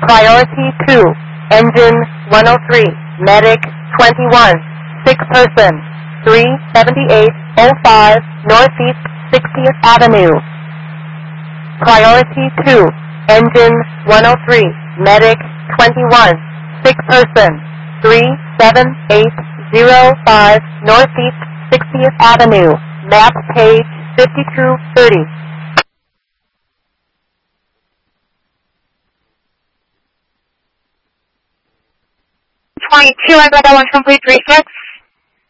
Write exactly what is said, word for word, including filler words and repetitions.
Priority two, engine one oh three, medic twenty-one, sick person, three seventy-eight oh five Northeast sixtieth Avenue. Priority two, engine one oh three, medic twenty-one, sick person, three seven eight oh five Northeast sixtieth Avenue, map page fifty-two thirty. twenty-two, I got that one complete, three six.